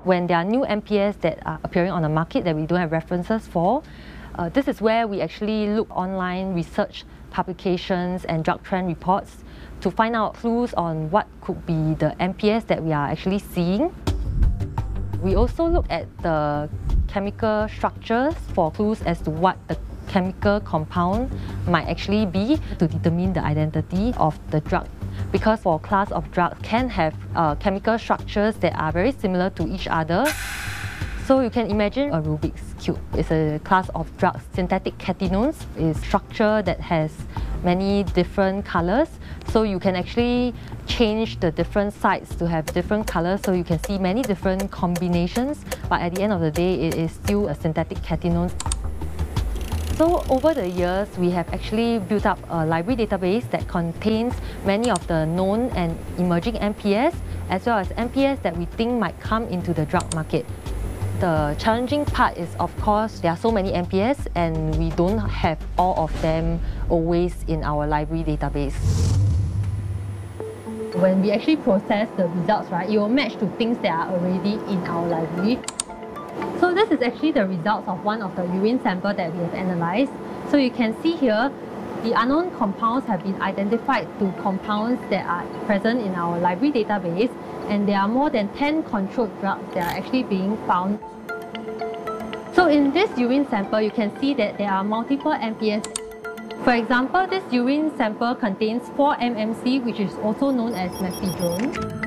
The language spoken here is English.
When there are new MPS that are appearing on the market that we don't have references for, this is where we actually look online research publications and drug trend reports to find out clues on what could be the MPS that we are actually seeing. We also look at the chemical structures for clues as to what the chemical compound might actually be to determine the identity of the drug. Because for class of drugs can have chemical structures that are very similar to each other. So you can imagine a Rubik's Cube. It's a class of drugs. Synthetic catenones is structure that has many different colors. So you can actually change the different sides to have different colors, so you can see many different combinations. But at the end of the day, it is still a synthetic catenone. So over the years, we have actually built up a library database that contains many of the known and emerging MPS, as well as MPS that we think might come into the drug market. The challenging part is, of course, there are so many MPS and we don't have all of them always in our library database. When we actually process the results, right, it will match to things that are already in our library. So this is actually the results of one of the urine samples that we have analysed. So you can see here, the unknown compounds have been identified to compounds that are present in our library database, and there are more than 10 controlled drugs that are actually being found. So in this urine sample, you can see that there are multiple MPS. For example, this urine sample contains 4-MMC, which is also known as methadone.